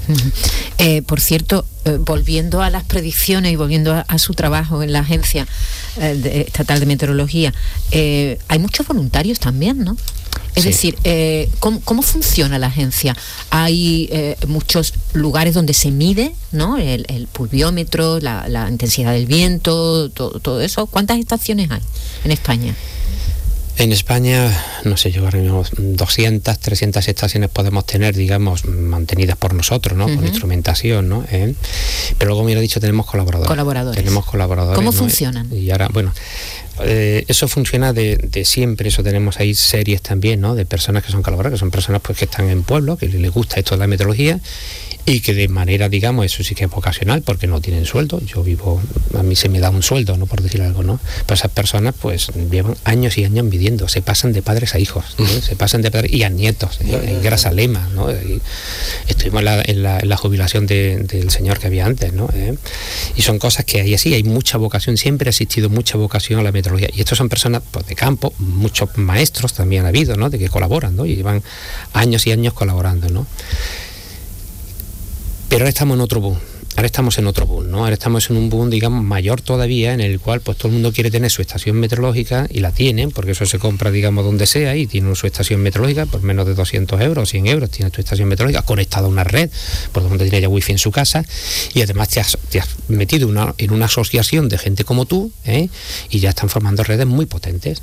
Por cierto, volviendo a las predicciones y volviendo a su trabajo en la Agencia Estatal de Meteorología, hay muchos voluntarios también, ¿no? Es decir, ¿cómo funciona la agencia? Hay muchos lugares donde se mide, ¿no? El pulviómetro, la intensidad del viento, todo eso. ¿Cuántas estaciones hay en España? En España, no sé, yo ahora mismo 200, 300 estaciones podemos tener, digamos, mantenidas por nosotros, ¿no? Con instrumentación, ¿no? Pero luego, como he dicho, tenemos colaboradores. Tenemos colaboradores. ¿Cómo ¿no? funcionan? Y ahora, bueno, eso funciona de siempre. Eso tenemos ahí series también, ¿no? De personas que son colaboradores, que son personas pues que están en pueblo, que les gusta esto de la meteorología y que de manera, digamos, eso sí que es vocacional porque no tienen sueldo. A mí se me da un sueldo, ¿no? Por decir algo, ¿no? Pero esas personas pues llevan años y años midiendo, se pasan de padres a hijos, ¿no? Se pasan de padres y a nietos, en Grasalema, ¿no? Y estuvimos en la jubilación del señor que había antes, ¿no? Y son cosas que hay mucha vocación, siempre ha existido mucha vocación a la meteorología. Y estos son personas pues, de campo, muchos maestros también ha habido, ¿no? De que colaboran, ¿no? Y llevan años y años colaborando, ¿no? Pero ahora estamos en otro boom. ¿no? Ahora estamos en un boom, digamos, mayor todavía, en el cual pues todo el mundo quiere tener su estación meteorológica y la tienen, porque eso se compra, digamos, donde sea y tiene su estación meteorológica por menos de 200 euros, 100 euros, tienes tu estación meteorológica conectada a una red, por donde tiene ya wifi en su casa y además te has metido en una asociación de gente como tú, y ya están formando redes muy potentes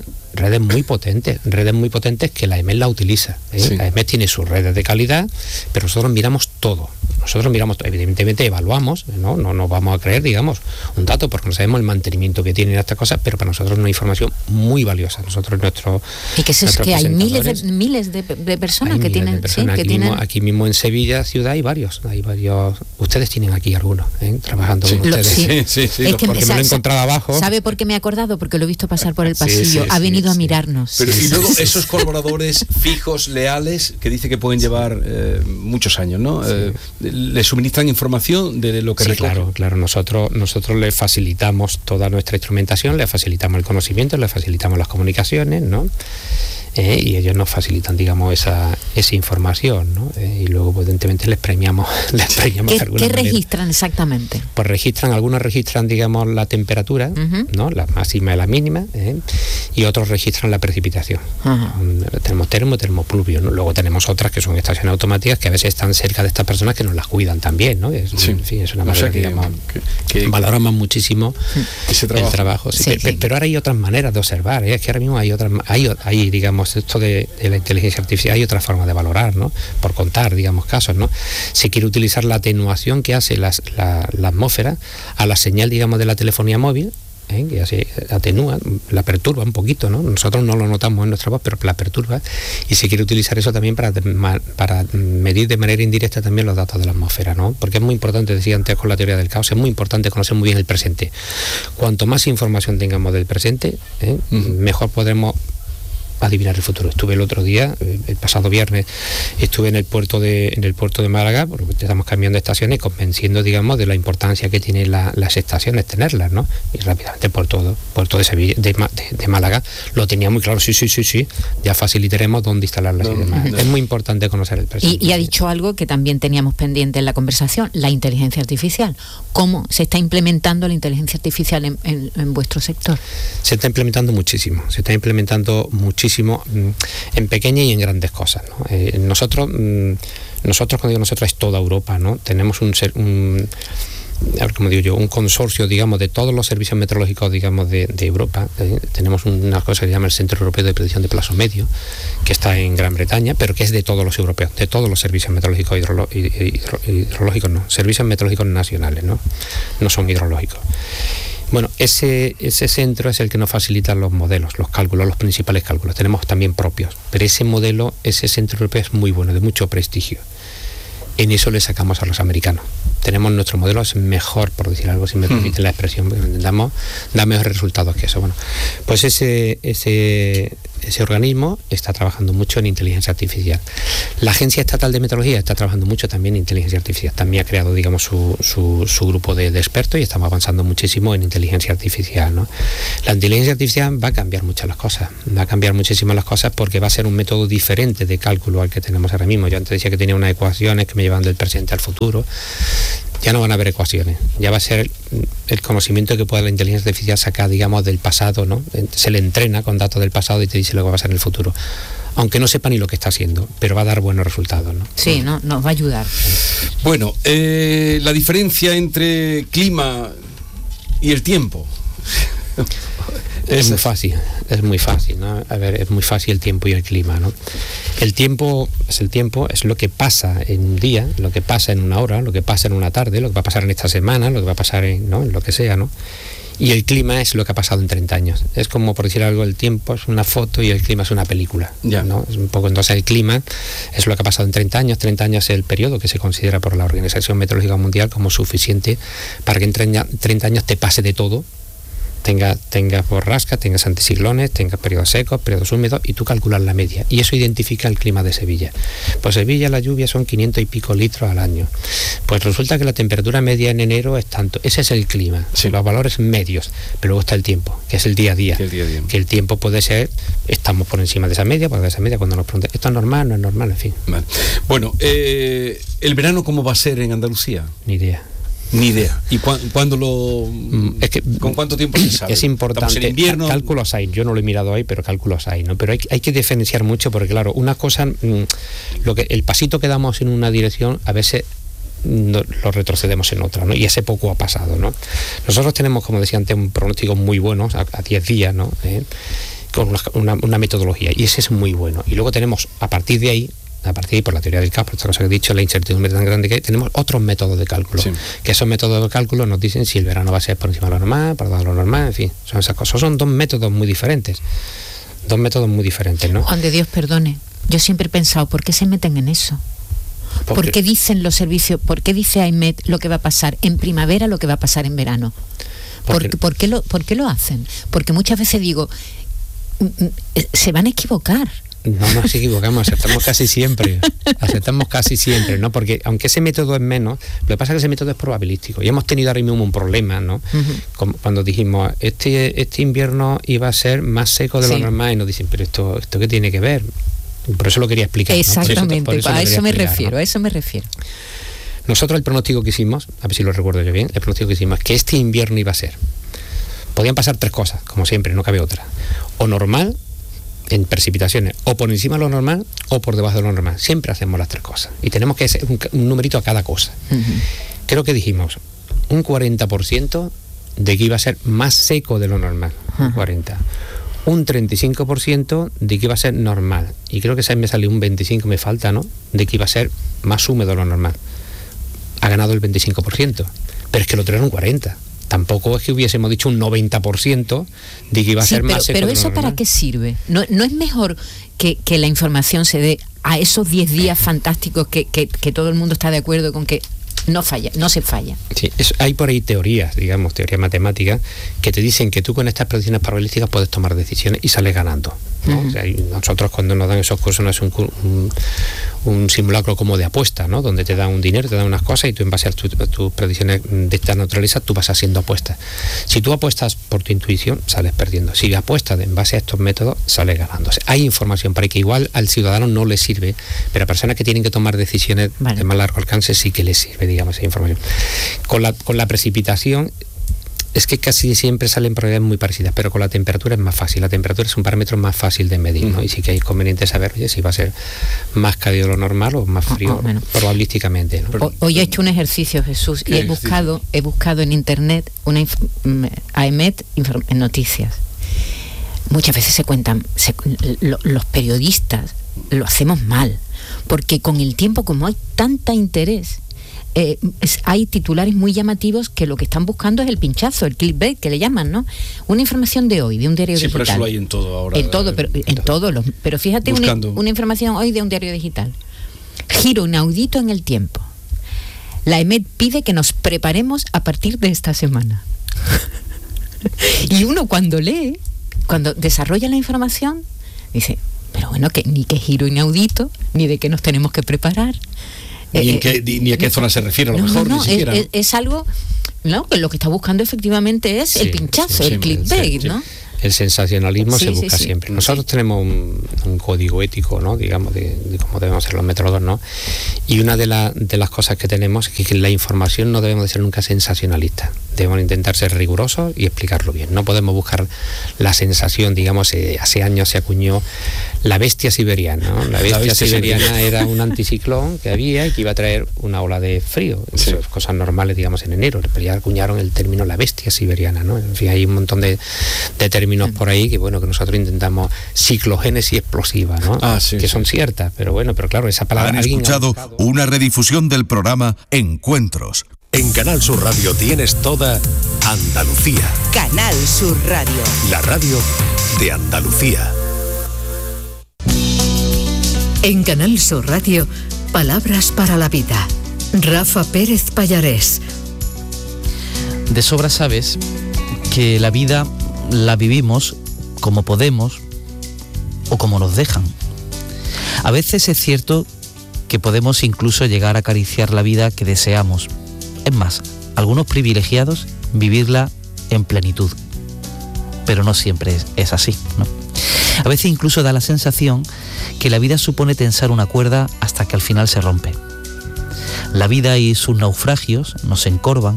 que la EMET la utiliza. Sí. La EMET tiene sus redes de calidad, pero nosotros miramos todo, evidentemente evaluamos, no nos vamos a creer, digamos, un dato, porque no sabemos el mantenimiento que tienen estas cosas, pero para nosotros es una información muy valiosa. Y que es que hay miles de personas que tienen... Aquí mismo en Sevilla ciudad hay varios. Ustedes tienen aquí algunos, trabajando con ustedes. Sí. Es que porque me lo he encontrado abajo. ¿Sabe por qué me he acordado? Porque lo he visto pasar por el pasillo. Ha venido a mirarnos. Pero y luego esos colaboradores fijos, leales, que dice que pueden llevar muchos años, ¿no? ¿Le suministran información de lo que recogen? Claro. Nosotros les facilitamos toda nuestra instrumentación, les facilitamos el conocimiento, les facilitamos las comunicaciones, ¿no? Y ellos nos facilitan, digamos, esa información, ¿no? Y luego, evidentemente, les premiamos de alguna manera. ¿Qué registran exactamente? Pues algunos registran, digamos, la temperatura, ¿no? La máxima y la mínima, y otros registran la precipitación. Tenemos termopluvio, ¿no? Luego tenemos otras que son estaciones automáticas que a veces están cerca de estas personas que nos las cuidan también, ¿no? En fin, es una manera, digamos, que valoramos muchísimo el trabajo. Sí. Pero ahora hay otras maneras de observar, es que ahora mismo hay digamos, esto de la inteligencia artificial, hay otra forma de valorar, ¿no? Por contar, digamos, casos, ¿no? Se quiere utilizar la atenuación que hace la atmósfera a la señal, digamos, de la telefonía móvil, que se atenúa, la perturba un poquito, ¿no? Nosotros no lo notamos en nuestra voz, pero la perturba, y se quiere utilizar eso también para medir de manera indirecta también los datos de la atmósfera, ¿no? Porque es muy importante, decía antes con la teoría del caos, es muy importante conocer muy bien el presente. Cuanto más información tengamos del presente, mejor podremos adivinar el futuro. Estuve el otro día, el pasado viernes, estuve en el puerto de Málaga, porque estamos cambiando estaciones, convenciendo, digamos, de la importancia que tienen las estaciones, tenerlas, ¿no? Y rápidamente el puerto de Sevilla, de Málaga, lo tenía muy claro, sí, ya facilitaremos dónde instalarlas y demás. Es muy importante conocer el presente. Y ha dicho algo que también teníamos pendiente en la conversación, la inteligencia artificial. ¿Cómo se está implementando la inteligencia artificial en vuestro sector? Se está implementando muchísimo en pequeñas y en grandes cosas, ¿no? Nosotros, cuando digo nosotros, es toda Europa, ¿no? Tenemos un consorcio, digamos, de todos los servicios meteorológicos, digamos, de Europa. Tenemos una cosa que se llama el Centro Europeo de Predicción de Plazo Medio, que está en Gran Bretaña, pero que es de todos los europeos, de todos los servicios meteorológicos hidrológicos, no, servicios meteorológicos nacionales, no son hidrológicos. Bueno, ese centro es el que nos facilita los modelos, los cálculos, los principales cálculos. Tenemos también propios, pero ese centro europeo es muy bueno, de mucho prestigio. En eso le sacamos a los americanos. Tenemos nuestro modelo, es mejor, por decir algo, si me permiten la expresión, da mejores resultados que eso. Bueno, pues ese ese organismo está trabajando mucho en inteligencia artificial. La Agencia Estatal de Meteorología está trabajando mucho también en inteligencia artificial. También ha creado, digamos, su grupo de expertos y estamos avanzando muchísimo en inteligencia artificial, ¿no? La inteligencia artificial va a cambiar muchas las cosas, va a cambiar muchísimas las cosas porque va a ser un método diferente de cálculo al que tenemos ahora mismo. Yo antes decía que tenía unas ecuaciones que me llevan del presente al futuro. Ya no van a haber ecuaciones, ya va a ser el conocimiento que puede la inteligencia artificial sacar, digamos, del pasado, ¿no? Se le entrena con datos del pasado y te dice lo que va a pasar en el futuro. Aunque no sepa ni lo que está haciendo, pero va a dar buenos resultados, ¿no? Sí, nos va a ayudar. Bueno, la diferencia entre clima y el tiempo. Es muy fácil, ¿no? A ver, es muy fácil el tiempo y el clima, ¿no? El tiempo, es lo que pasa en un día, lo que pasa en una hora, lo que pasa en una tarde, lo que va a pasar en esta semana, lo que va a pasar en lo que sea, ¿no? Y el clima es lo que ha pasado en 30 años. Es como, por decir algo, el tiempo es una foto y el clima es una película, ¿no? Es un poco, entonces el clima es lo que ha pasado en 30 años. 30 años es el periodo que se considera por la Organización Meteorológica Mundial como suficiente para que en 30 años te pase de todo. Tengas borrascas, tengas anticiclones, tengas periodos secos, periodos húmedos, y tú calculas la media. Y eso identifica el clima de Sevilla. Pues Sevilla, la lluvia son 500 y pico litros al año. Pues resulta que la temperatura media en enero es tanto. Ese es el clima, los valores medios. Pero luego está el tiempo, que es el día a día. Que el tiempo puede ser, estamos por encima de esa media, por esa media, cuando nos preguntan, ¿esto es normal? No es normal, en fin. Vale. Bueno, ¿el verano cómo va a ser en Andalucía? Ni idea. Ni idea. ¿Y cuándo con cuánto tiempo se sabe? Es importante. En invierno. Cálculos hay. Yo no lo he mirado ahí, pero cálculos hay, ¿no? Pero hay que diferenciar mucho porque, claro, una cosa, el pasito que damos en una dirección, a veces lo retrocedemos en otra, ¿no? Y ese poco ha pasado, ¿no? Nosotros tenemos, como decía antes, un pronóstico muy bueno a 10 días, ¿no? Con una metodología, y ese es muy bueno. Y luego tenemos, a partir de ahí, por la teoría del caos, por esta cosa que he dicho, la incertidumbre tan grande que hay, tenemos otros métodos de cálculo, que esos métodos de cálculo nos dicen si el verano va a ser por encima de lo normal, por debajo de lo normal, en fin, son esas cosas. Son dos métodos muy diferentes, ¿no? Juan de Dios, perdone, yo siempre he pensado, ¿por qué se meten en eso? ¿Por qué dicen los servicios, por qué dice AEMET lo que va a pasar en primavera, lo que va a pasar en verano? ¿Por qué lo hacen? Porque muchas veces digo, se van a equivocar. No nos equivocamos, acertamos casi siempre, ¿no? Porque aunque ese método es menos, lo que pasa es que ese método es probabilístico. Y hemos tenido ahora mismo un problema, ¿no? Cuando dijimos, este invierno iba a ser más seco de lo normal, y nos dicen, pero esto ¿qué tiene que ver? Por eso lo quería explicar, ¿no? Exactamente, a eso me refiero. Nosotros el pronóstico que hicimos, a ver si lo recuerdo yo bien, el pronóstico que hicimos es que este invierno iba a ser, podían pasar tres cosas, como siempre, no cabe otra, o normal, en precipitaciones, o por encima de lo normal o por debajo de lo normal. Siempre hacemos las tres cosas y tenemos que hacer un numerito a cada cosa. Creo que dijimos un 40% de que iba a ser más seco de lo normal, 40. Un 35% de que iba a ser normal, y creo que me salió un 25, me falta, ¿no?, de que iba a ser más húmedo de lo normal. Ha ganado el 25%, pero es que el otro era un 40%. Tampoco es que hubiésemos dicho un 90% de que iba a ser más seco. Pero eso, ¿para qué sirve? ¿No es mejor que la información se dé a esos 10 días fantásticos que todo el mundo está de acuerdo con que no se falla? Sí, hay por ahí teorías matemáticas, que te dicen que tú con estas predicciones probabilísticas puedes tomar decisiones y sales ganando, ¿no? O sea, nosotros cuando nos dan esos cursos no es un simulacro como de apuesta, ¿no?, donde te dan un dinero, te dan unas cosas y tú en base a tus predicciones de esta naturaleza tú vas haciendo apuestas. Si tú apuestas por tu intuición, sales perdiendo. Si apuestas en base a estos métodos, sales ganando. O sea, hay información para que igual al ciudadano no le sirve, pero a personas que tienen que tomar decisiones de más largo alcance sí que les sirve, digamos, esa información. Con la precipitación es que casi siempre salen probabilidades muy parecidas, pero con la temperatura es más fácil. La temperatura es un parámetro más fácil de medir, ¿no? Y sí que hay conveniente saber, oye, si va a ser más cálido de lo normal o más frío, probabilísticamente, ¿no? Hoy he hecho un ejercicio, Jesús, y he buscado en internet una AEMET en noticias. Muchas veces se cuentan, los periodistas lo hacemos mal, porque con el tiempo, como hay tanta interés, hay titulares muy llamativos que lo que están buscando es el pinchazo, el clickbait que le llaman, ¿no? Una información de hoy, de un diario digital. Sí, pero eso lo hay en todo ahora. Pero fíjate, una información hoy de un diario digital. Giro inaudito en el tiempo. La AEMET pide que nos preparemos a partir de esta semana. Y uno cuando lee, cuando desarrolla la información, Dice, pero bueno, que ni qué giro inaudito, ni de qué nos tenemos que preparar. Ni a qué zona se refiere, a lo mejor, ni siquiera. Es algo, ¿no? Que lo que está buscando efectivamente es el pinchazo, el clickbait, ¿no? El sensacionalismo se busca siempre. Nosotros tenemos un código ético, ¿no? Digamos, de cómo debemos ser los métodos, ¿no? Y una de las cosas que tenemos es que la información no debemos de ser nunca sensacionalista. Debemos intentar ser rigurosos y explicarlo bien. No podemos buscar la sensación, digamos, hace años se acuñó la bestia siberiana, ¿no? La bestia siberiana era un anticiclón que había y que iba a traer una ola de frío. Eso es cosas normales, digamos, en enero. Pero ya acuñaron el término la bestia siberiana, ¿no? En fin, hay un montón de términos por ahí que bueno, que nosotros intentamos ciclogénesis explosiva, ¿no? Que son ciertas, pero claro, esa palabra... Han escuchado una redifusión del programa Encuentros. En Canal Sur Radio tienes toda Andalucía. Canal Sur Radio. La radio de Andalucía. En Canal Sur Radio, Palabras para la Vida. Rafa Pérez Pallarés. De sobra sabes que la vida la vivimos como podemos o como nos dejan. A veces es cierto que podemos incluso llegar a acariciar la vida que deseamos. Es más, algunos privilegiados vivirla en plenitud. Pero no siempre es así, ¿no? A veces incluso da la sensación que la vida supone tensar una cuerda hasta que al final se rompe. La vida y sus naufragios nos encorvan,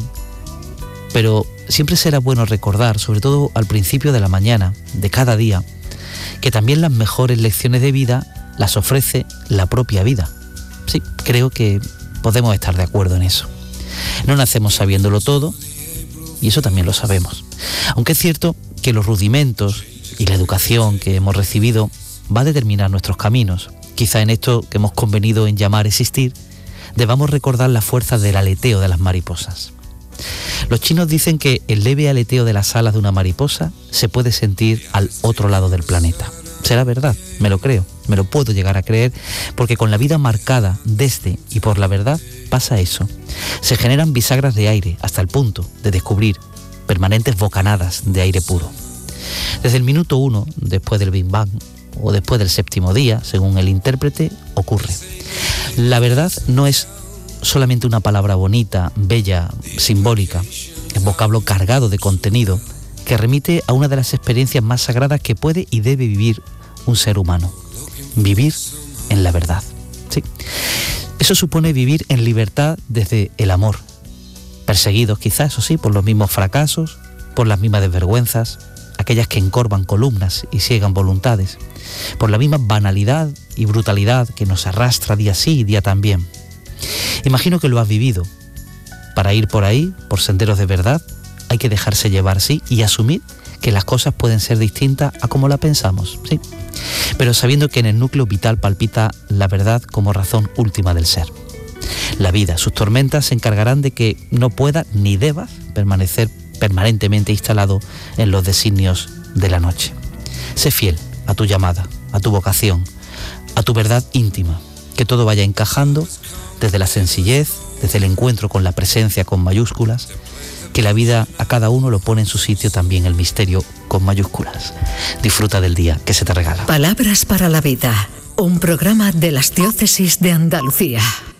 pero siempre será bueno recordar, sobre todo al principio de la mañana, de cada día, que también las mejores lecciones de vida las ofrece la propia vida. Sí, creo que podemos estar de acuerdo en eso. No nacemos sabiéndolo todo, y eso también lo sabemos. Aunque es cierto que los rudimentos y la educación que hemos recibido va a determinar nuestros caminos. Quizá en esto que hemos convenido en llamar existir, debamos recordar la fuerza del aleteo de las mariposas. Los chinos dicen que el leve aleteo de las alas de una mariposa se puede sentir al otro lado del planeta. ¿Será verdad? Me lo creo, me lo puedo llegar a creer, porque con la vida marcada desde y por la verdad pasa eso. Se generan bisagras de aire hasta el punto de descubrir permanentes bocanadas de aire puro. Desde el minuto 1, después del Big Bang, o después del séptimo día, según el intérprete, ocurre. La verdad no es solamente una palabra bonita, bella, simbólica, es vocablo cargado de contenido que remite a una de las experiencias más sagradas que puede y debe vivir un ser humano: vivir en la verdad. Sí. Eso supone vivir en libertad desde el amor, perseguidos quizás, eso sí, por los mismos fracasos, por las mismas desvergüenzas, aquellas que encorvan columnas y ciegan voluntades, por la misma banalidad y brutalidad que nos arrastra día sí y día también. Imagino que lo has vivido. Para ir por ahí, por senderos de verdad, hay que dejarse llevar, sí, y asumir que las cosas pueden ser distintas a como la pensamos, sí, pero sabiendo que en el núcleo vital palpita la verdad como razón última del ser. La vida, sus tormentas se encargarán de que no puedas ni debas permanecer permanentemente instalado en los designios de la noche. Sé fiel a tu llamada, a tu vocación, a tu verdad íntima, que todo vaya encajando desde la sencillez, desde el encuentro con la presencia con mayúsculas, que la vida a cada uno lo pone en su sitio también el misterio con mayúsculas. Disfruta del día que se te regala. Palabras para la Vida, un programa de las Diócesis de Andalucía.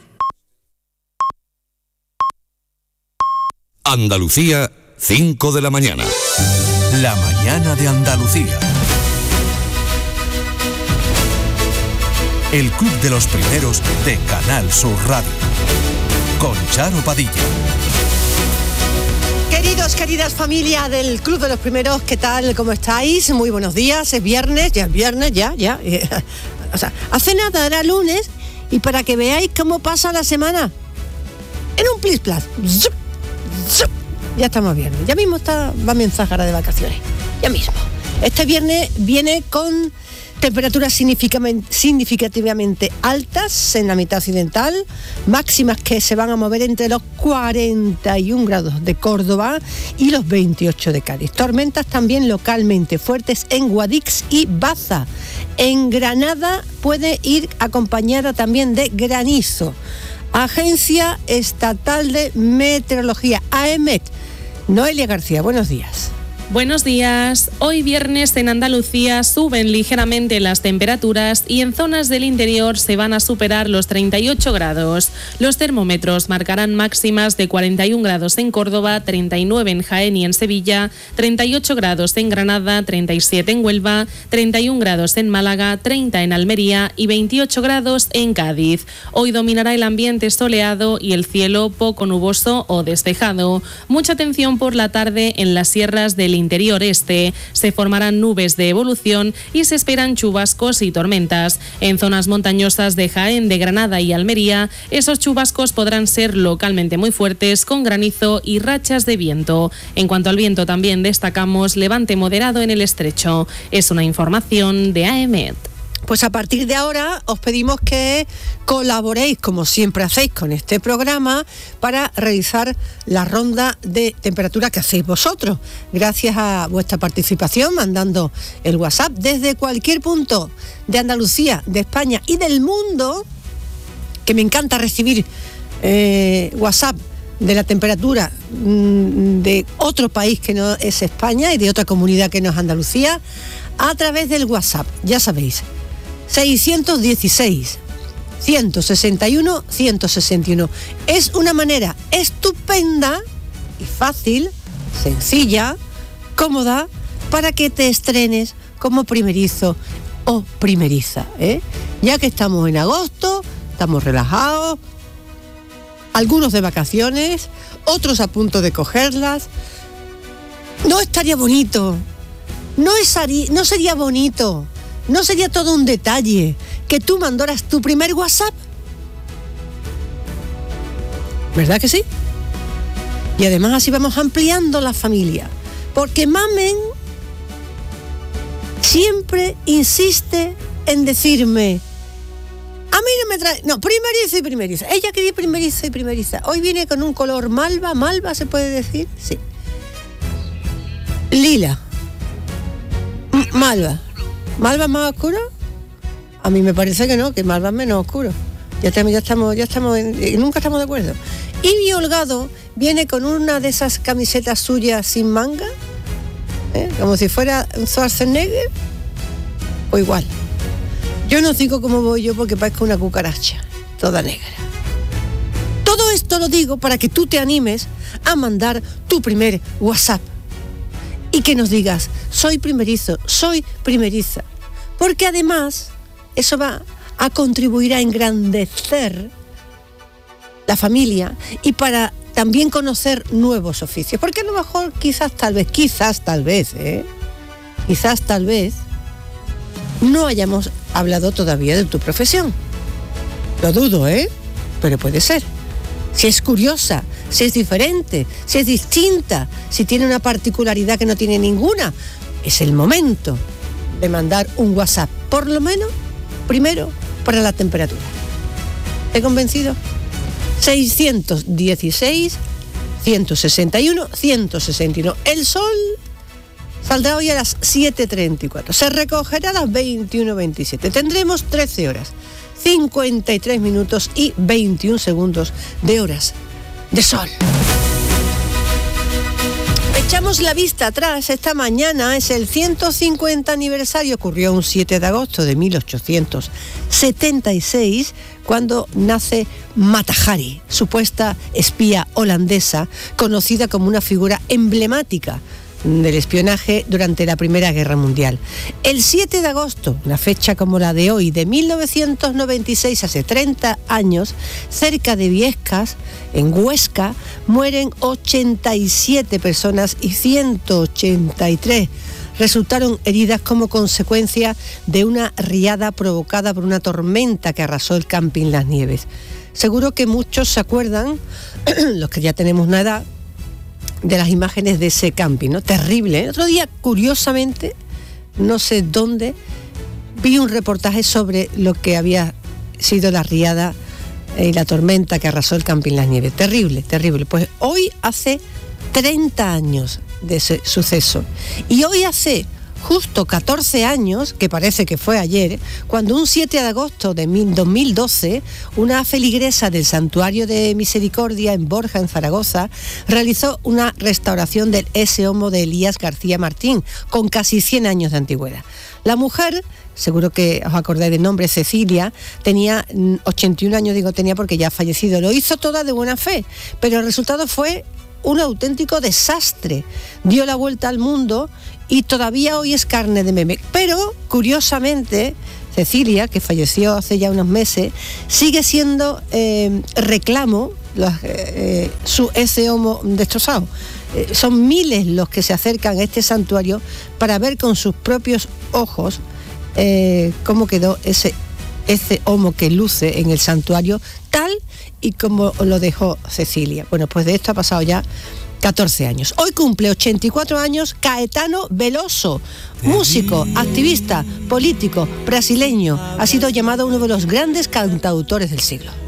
Andalucía, 5 de la mañana. La mañana de Andalucía. El Club de los Primeros de Canal Sur Radio. Con Charo Padilla. Queridos, queridas familia del Club de los Primeros, ¿qué tal? ¿Cómo estáis? Muy buenos días, es viernes, ya. O sea, hace nada, era lunes, y para que veáis cómo pasa la semana, en un plis-plas, ya estamos viernes, ya mismo va mi Zahara de vacaciones, ya mismo. Este viernes viene con temperaturas significativamente altas en la mitad occidental, máximas que se van a mover entre los 41 grados de Córdoba y los 28 de Cádiz. Tormentas también localmente fuertes en Guadix y Baza. En Granada puede ir acompañada también de granizo. Agencia Estatal de Meteorología, AEMET. Noelia García, buenos días. Buenos días. Hoy viernes en Andalucía suben ligeramente las temperaturas y en zonas del interior se van a superar los 38 grados. Los termómetros marcarán máximas de 41 grados en Córdoba, 39 en Jaén y en Sevilla, 38 grados en Granada, 37 en Huelva, 31 grados en Málaga, 30 en Almería y 28 grados en Cádiz. Hoy dominará el ambiente soleado y el cielo poco nuboso o despejado. Mucha atención por la tarde en las sierras del interior este. Se formarán nubes de evolución y se esperan chubascos y tormentas. En zonas montañosas de Jaén, de Granada y Almería, esos chubascos podrán ser localmente muy fuertes, con granizo y rachas de viento. En cuanto al viento, también destacamos levante moderado en el estrecho. Es una información de AEMET. Pues a partir de ahora os pedimos que colaboréis, como siempre hacéis con este programa, para realizar la ronda de temperatura que hacéis vosotros. Gracias a vuestra participación, mandando el WhatsApp desde cualquier punto de Andalucía, de España y del mundo, que me encanta recibir WhatsApp de la temperatura de otro país que no es España y de otra comunidad que no es Andalucía, a través del WhatsApp, ya sabéis. 616 161 161. Es una manera estupenda y fácil, sencilla, cómoda, para que te estrenes como primerizo o primeriza, Ya que estamos en agosto, estamos relajados, algunos de vacaciones, otros a punto de cogerlas. ¿No estaría bonito? ¿No sería bonito? ¿No sería todo un detalle que tú mandaras tu primer WhatsApp? ¿Verdad que sí? Y además así vamos ampliando la familia. Porque Mamen siempre insiste en decirme: a mí no me trae... No, primeriza y primeriza. Ella quería primeriza y primeriza. Hoy viene con un color malva. ¿Malva se puede decir? Sí. Lila. Malva. ¿Malva más oscuro? A mí me parece que no, que Malva es menos oscuro. Ya estamos nunca estamos de acuerdo. Y mi Holgado viene con una de esas camisetas suyas sin manga, como si fuera un Schwarzenegger, o igual. Yo no digo cómo voy yo porque parezco una cucaracha, toda negra. Todo esto lo digo para que tú te animes a mandar tu primer WhatsApp. Y que nos digas: soy primerizo, soy primeriza. Porque además eso va a contribuir a engrandecer la familia y para también conocer nuevos oficios. Porque a lo mejor quizás tal vez no hayamos hablado todavía de tu profesión. Lo dudo, pero puede ser. Si es curiosa, si es diferente, si es distinta, si tiene una particularidad que no tiene ninguna, es el momento de mandar un WhatsApp, por lo menos, primero, para la temperatura. ¿Te he convencido? 616 161 161. El sol saldrá hoy a las 7:34. Se recogerá a las 21:27. Tendremos 13 horas, 53 minutos y 21 segundos de horas de sol. Echamos la vista atrás. Esta mañana es el 150 aniversario. Ocurrió un 7 de agosto de 1876, cuando nace Mata Hari, supuesta espía holandesa, conocida como una figura emblemática del espionaje durante la Primera Guerra Mundial. El 7 de agosto, una fecha como la de hoy, de 1996, hace 30 años, cerca de Viescas, en Huesca, mueren 87 personas y 183 resultaron heridas como consecuencia de una riada provocada por una tormenta que arrasó el camping Las Nieves. Seguro que muchos se acuerdan, los que ya tenemos una edad, de las imágenes de ese camping, ¿no? Terrible. El otro día, curiosamente, no sé dónde, vi un reportaje sobre lo que había sido la riada y la tormenta que arrasó el camping Las Nieves. Terrible, terrible. Pues hoy hace 30 años de ese suceso. Y hoy hace justo 14 años, que parece que fue ayer, cuando un 7 de agosto de 2012, una feligresa del Santuario de Misericordia en Borja, en Zaragoza, realizó una restauración del ese homo de Elías García Martín, con casi 100 años de antigüedad. La mujer, seguro que os acordáis del nombre, Cecilia, tenía 81 años, digo tenía porque ya ha fallecido. Lo hizo toda de buena fe, pero el resultado fue un auténtico desastre. Dio la vuelta al mundo y todavía hoy es carne de meme. Pero, curiosamente, Cecilia, que falleció hace ya unos meses, sigue siendo reclamo su ese homo destrozado. Son miles los que se acercan a este santuario para ver con sus propios ojos cómo quedó ese homo que luce en el santuario, tal y como lo dejó Cecilia. Bueno, pues de esto ha pasado ya 14 años. Hoy cumple 84 años Caetano Veloso, músico, activista, político, brasileño. Ha sido llamado uno de los grandes cantautores del siglo.